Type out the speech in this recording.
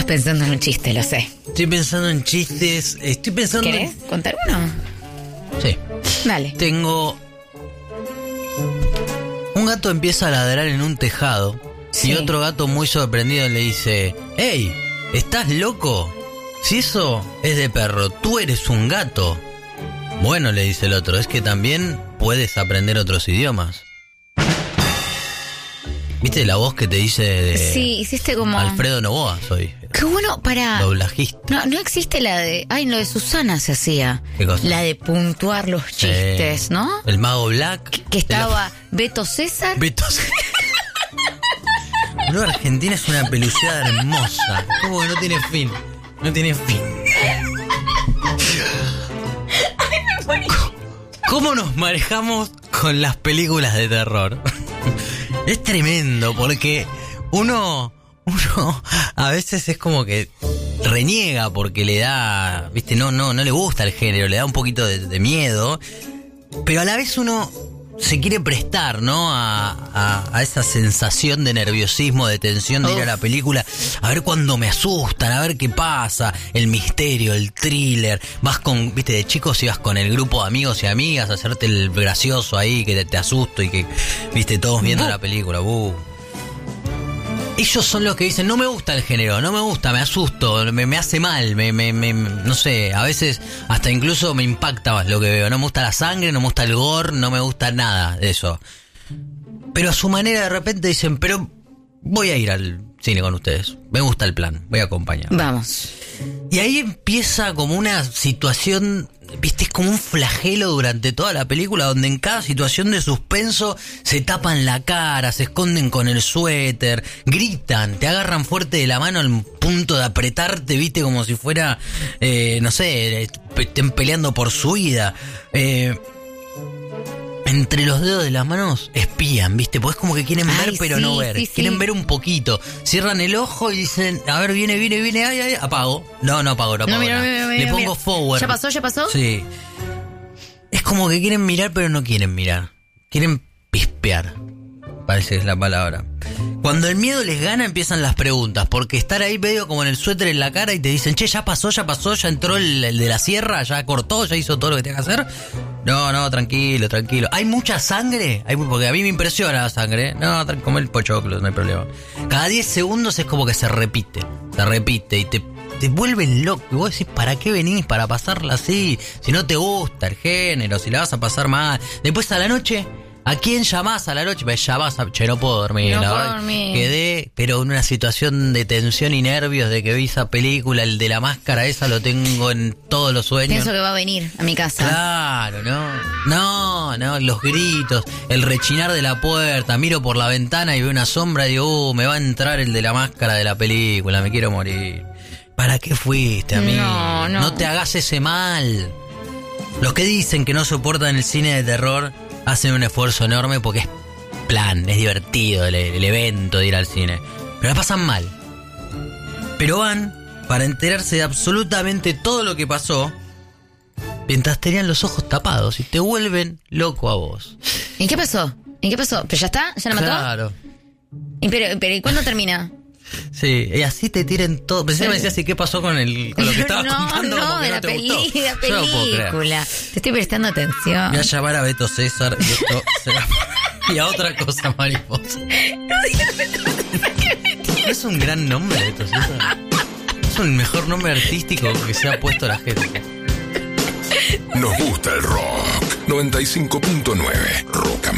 pensando en un chiste, lo sé. Estoy pensando en chistes. Estoy pensando. ¿Querés contar uno? Sí. Dale. Tengo. Un gato empieza a ladrar en un tejado. Sí. Y otro gato muy sorprendido le dice: ¡Ey! ¿Estás loco? Si eso es de perro, tú eres un gato. Bueno, le dice el otro, es que también puedes aprender otros idiomas. ¿Viste la voz que te dice de Sí, hiciste como... Alfredo Novoa soy? Qué bueno, para... Doblajista. No existe la de... Ay, lo de Susana se hacía. ¿Qué cosa? La de puntuar los chistes, ¿no? El mago Black. Que estaba Beto César. Beto César. Boludo, Argentina es una peluceada hermosa. Como que no tiene fin. No tiene fin. ¿Cómo nos manejamos con las películas de terror? Es tremendo porque uno a veces es como que reniega porque le da, viste, no le gusta el género, le da un poquito de miedo, pero a la vez uno se quiere prestar, ¿no? A esa sensación de nerviosismo, de tensión de ir a la película, a ver cuándo me asustan, a ver qué pasa, el misterio, el thriller. Vas con, viste, de chicos ibas con el grupo de amigos y amigas a hacerte el gracioso ahí, que te asusto y que, viste, todos viendo la película. Ellos son los que dicen, no me gusta el género, no me gusta, me asusto, me hace mal, no sé, a veces hasta incluso me impacta lo que veo. No me gusta la sangre, no me gusta el gore, no me gusta nada de eso. Pero a su manera de repente dicen, pero voy a ir al cine con ustedes, me gusta el plan, voy a acompañar. Vamos. Y ahí empieza como una situación, viste, es como un flagelo durante toda la película, donde en cada situación de suspenso se tapan la cara, se esconden con el suéter, gritan, te agarran fuerte de la mano al punto de apretarte, viste, como si fuera, no sé, estén peleando por su vida. Entre los dedos de las manos espían, ¿viste? Pues es como que quieren ver pero no ver. Sí, quieren ver un poquito. Cierran el ojo y dicen, a ver, viene, ay, apago. No apago. Mira, le pongo forward. ¿Ya pasó? Sí. Es como que quieren mirar pero no quieren mirar. Quieren pispear. Parece que es la palabra. Cuando el miedo les gana empiezan las preguntas, porque estar ahí medio como en el suéter en la cara y te dicen, che, ya pasó, ya entró el de la sierra, ya cortó, ya hizo todo lo que tenga que hacer. No, tranquilo. ¿Hay mucha sangre? Porque a mí me impresiona la sangre. No, come el pochoclo, no hay problema. Cada 10 segundos es como que se repite y te vuelven loco. Y vos decís, ¿para qué venís? Para pasarla así. Si no te gusta el género, si la vas a pasar mal. Después a la noche... ¿A quién llamás a la noche? Pues llamás a... Che, no puedo dormir. No la puedo verdad. dormir. Quedé, pero en una situación de tensión y nervios de que vi esa película, el de la máscara esa lo tengo en todos los sueños. Pienso que va a venir a mi casa. Claro, no, los gritos, el rechinar de la puerta, miro por la ventana y veo una sombra y digo, me va a entrar el de la máscara de la película, me quiero morir. ¿Para qué fuiste, amigo? No te hagas ese mal. Los que dicen que no soportan el cine de terror hacen un esfuerzo enorme porque es plan, es divertido el evento de ir al cine. Pero la pasan mal. Pero van para enterarse de absolutamente todo lo que pasó mientras tenían los ojos tapados y te vuelven loco a vos. ¿Y qué pasó? ¿Pero ya está? ¿Ya la mató? Claro. Pero ¿y cuándo termina? Sí, y así te tiren todo. Pensé que me decías, ¿y qué pasó con lo que estaba contando? No, de la película. Te estoy prestando atención. Voy a llamar a Beto César y esto será... Y a otra cosa, mariposa. No digas Beto César. ¿No es un gran nombre, Beto César? Es el mejor nombre artístico que se ha puesto la gente. Nos gusta el rock. 95.9 Rock